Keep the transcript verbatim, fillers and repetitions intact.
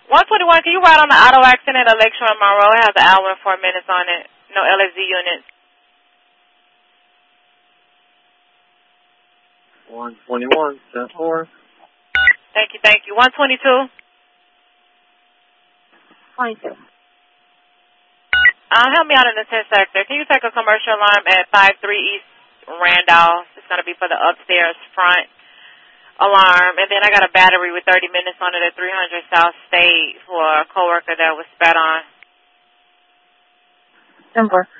one twenty-one, can you ride on the auto accident at Lakeshore and Monroe? It has an hour and four minutes on it. No L S D units. one twenty-one, ten four. Thank you, thank you. one twenty-two. twenty-two. Uh, help me out in the ten sector. Can you take a commercial alarm at five three East Randolph? It's going to be for the upstairs front alarm. And then I got a battery with thirty minutes on it at three hundred South State for a coworker that was spat on. ten four.